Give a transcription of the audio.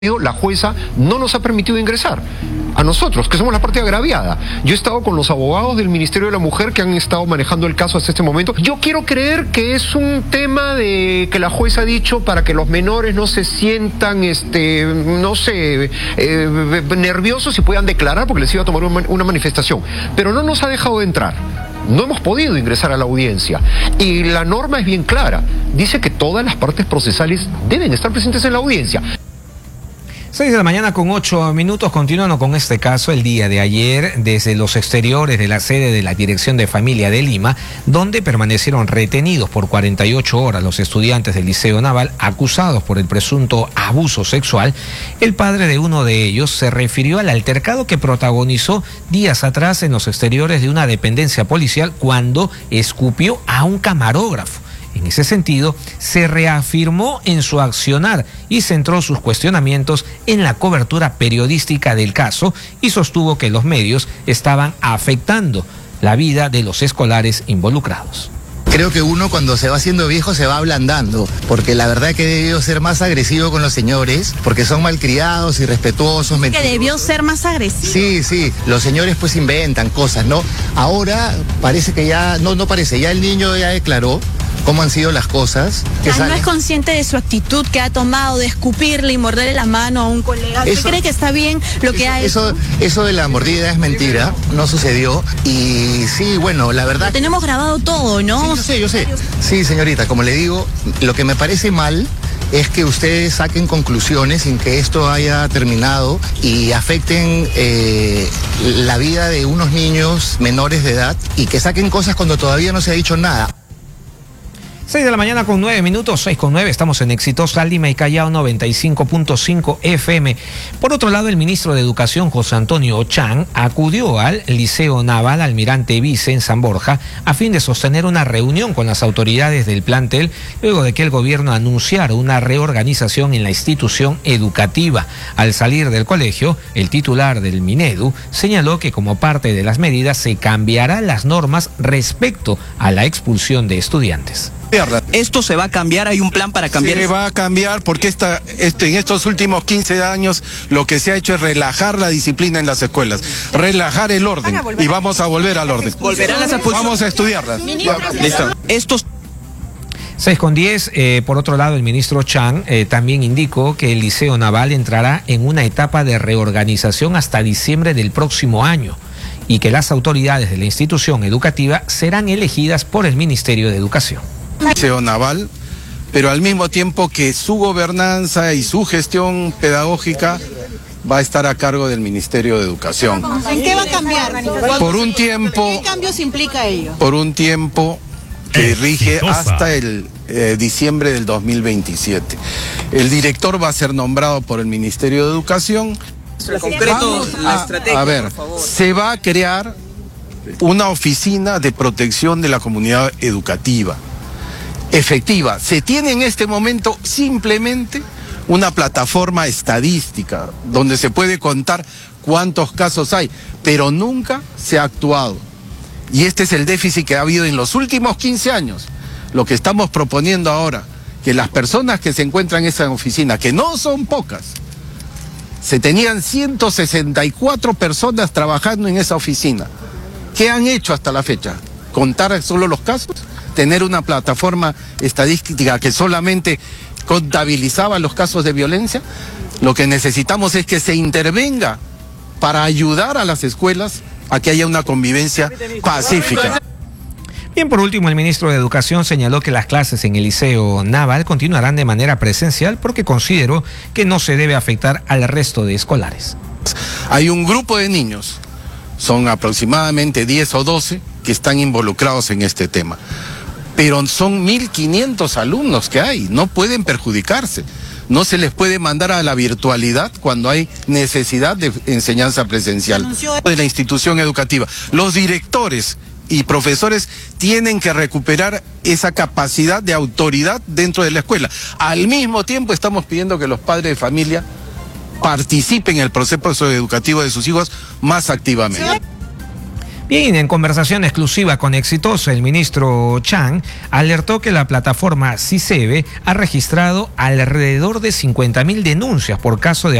la jueza no nos ha permitido ingresar. A nosotros, que somos la parte agraviada. Yo he estado con los abogados del Ministerio de la Mujer que han estado manejando el caso hasta este momento. Yo quiero creer que es un tema de que la jueza ha dicho para que los menores no se sientan, nerviosos y puedan declarar porque les iba a tomar una manifestación. Pero no nos ha dejado de entrar. No hemos podido ingresar a la audiencia. Y la norma es bien clara. Dice que todas las partes procesales deben estar presentes en la audiencia. 6 de la mañana con 8 minutos, continuando con este caso el día de ayer desde los exteriores de la sede de la Dirección de Familia de Lima, donde permanecieron retenidos por 48 horas los estudiantes del Liceo Naval acusados por el presunto abuso sexual. El padre de uno de ellos se refirió al altercado que protagonizó días atrás en los exteriores de una dependencia policial cuando escupió a un camarógrafo. En ese sentido, se reafirmó en su accionar y centró sus cuestionamientos en la cobertura periodística del caso y sostuvo que los medios estaban afectando la vida de los escolares involucrados. Creo que uno cuando se va haciendo viejo se va ablandando, porque la verdad que debió ser más agresivo con los señores, porque son malcriados, irrespetuosos, mentirosos. Que debió ser más agresivo. Sí, los señores pues inventan cosas, ¿no? Ahora parece que ya, no parece, ya el niño ya declaró cómo han sido las cosas. No es consciente de su actitud que ha tomado de escupirle y morderle la mano a un colega. ¿Usted cree que está bien lo que ha hecho? Eso de la mordida es mentira, no sucedió. Y sí, bueno, la verdad... Lo tenemos grabado todo, ¿no? Sí, yo sé. Sí, señorita, como le digo, lo que me parece mal es que ustedes saquen conclusiones sin que esto haya terminado y afecten la vida de unos niños menores de edad y que saquen cosas cuando todavía no se ha dicho nada. 6 de la mañana con 9 minutos, 6 con 9, estamos en Exitosa, Lima y Callao 95.5 FM. Por otro lado, el ministro de Educación, José Antonio Chang, acudió al Liceo Naval Almirante Vice en San Borja a fin de sostener una reunión con las autoridades del plantel, luego de que el gobierno anunciara una reorganización en la institución educativa. Al salir del colegio, el titular del Minedu señaló que como parte de las medidas se cambiarán las normas respecto a la expulsión de estudiantes. ¿Esto se va a cambiar? ¿Hay un plan para cambiar? Se va a cambiar porque en estos últimos 15 años lo que se ha hecho es relajar la disciplina en las escuelas, relajar el orden y vamos a volver al orden. Vamos a estudiarlas. Listo. Estos 6 con 10, por otro lado, el ministro Chang también indicó que el Liceo Naval entrará en una etapa de reorganización hasta diciembre del próximo año y que las autoridades de la institución educativa serán elegidas por el Ministerio de Educación. Liceo Naval, pero al mismo tiempo que su gobernanza y su gestión pedagógica va a estar a cargo del Ministerio de Educación. ¿En qué va a cambiar? Por un tiempo. ¿Qué cambios implica ello? Por un tiempo que rige hasta el diciembre del 2027. El director va a ser nombrado por el Ministerio de Educación. En concreto, la estrategia, a ver, por favor. Se va a crear una oficina de protección de la comunidad educativa. Efectiva. Se tiene en este momento simplemente una plataforma estadística donde se puede contar cuántos casos hay, pero nunca se ha actuado. Y este es el déficit que ha habido en los últimos 15 años. Lo que estamos proponiendo ahora, que las personas que se encuentran en esa oficina, que no son pocas, se tenían 164 personas trabajando en esa oficina. ¿Qué han hecho hasta la fecha? ¿Contar solo los casos? ¿Tener una plataforma estadística que solamente contabilizaba los casos de violencia? Lo que necesitamos es que se intervenga para ayudar a las escuelas a que haya una convivencia pacífica. Bien, por último, el ministro de Educación señaló que las clases en el Liceo Naval continuarán de manera presencial porque consideró que no se debe afectar al resto de escolares. Hay un grupo de niños, son aproximadamente 10 o 12, que están involucrados en este tema. Pero son 1.500 alumnos que hay, no pueden perjudicarse. No se les puede mandar a la virtualidad cuando hay necesidad de enseñanza presencial de la institución educativa. Los directores y profesores tienen que recuperar esa capacidad de autoridad dentro de la escuela. Al mismo tiempo estamos pidiendo que los padres de familia participen en el proceso educativo de sus hijos más activamente. Bien, en conversación exclusiva con Exitosa, el ministro Chang alertó que la plataforma CICEBE ha registrado alrededor de 50.000 denuncias por caso de